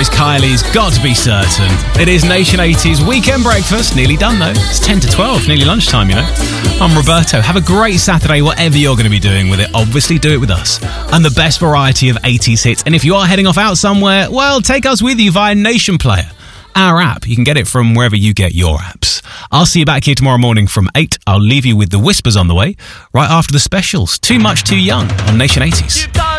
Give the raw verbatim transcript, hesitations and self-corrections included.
is Kylie's Got to Be Certain. It is Nation eighties Weekend Breakfast. Nearly done, though. It's ten to twelve, nearly lunchtime, you know. I'm Roberto. Have a great Saturday, whatever you're going to be doing with it. Obviously, do it with us. And the best variety of eighties hits. And if you are heading off out somewhere, well, take us with you via Nation Player, our app. You can get it from wherever you get your apps. I'll see you back here tomorrow morning from eight. I'll leave you with the Whispers on the way, right after the specials. Too Much Too Young on Nation eighties.